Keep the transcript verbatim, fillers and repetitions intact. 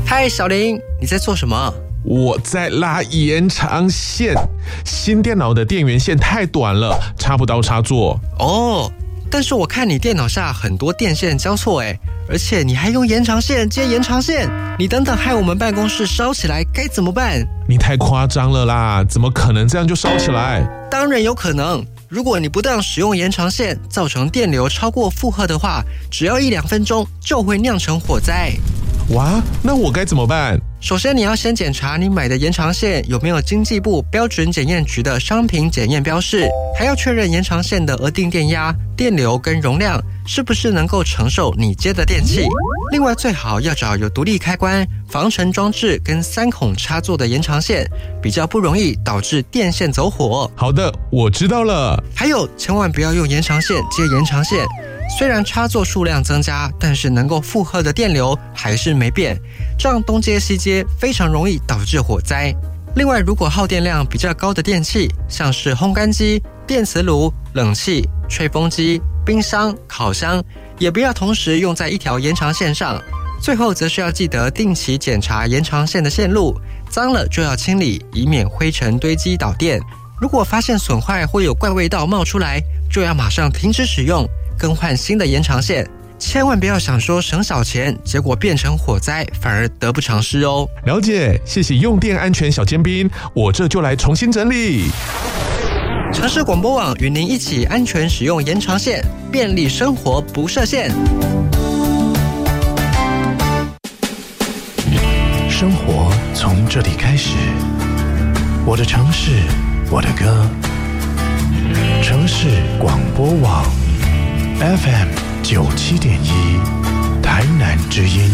嗨，小林，你在做什么？ 我在拉延长线，新电脑的电源线太短了，插不到插座。 哦，但是我看你电脑下很多电线交错诶，而且你还用延长线接延长线，你等等害我们办公室烧起来该怎么办？ 你太夸张了啦，怎么可能这样就烧起来？ 当然有可能，如果你不当使用延长线，造成电流超过负荷的话，只要一两分钟就会酿成火灾。 哇，那我该怎么办？ 首先你要先检查你买的延长线有没有经济部标准检验局的商品检验标示，还要确认延长线的额定电压、电流跟容量是不是能够承受你接的电器。另外最好要找有独立开关、防尘装置跟三孔插座的延长线，比较不容易导致电线走火。 好的，我知道了。 还有千万不要用延长线接延长线，虽然插座数量增加，但是能够负荷的电流还是没变，这样东接西接非常容易导致火灾。另外，如果耗电量比较高的电器，像是烘干机、电磁炉、冷气、吹风机、冰箱、烤箱，也不要同时用在一条延长线上。最后则是要记得定期检查延长线的线路，脏了就要清理，以免灰尘堆积导电。如果发现损坏或有怪味道冒出来，就要马上停止使用，更换新的延长线。千万不要想说省小钱，结果变成火灾，反而得不偿失哦。 了解，谢谢用电安全小尖兵，我这就来重新整理。 城市广播网与您一起安全使用延长线，便利生活不设限。 生活从这里开始，我的城市，我的歌。城市广播网 F M 九七点一，台南之音。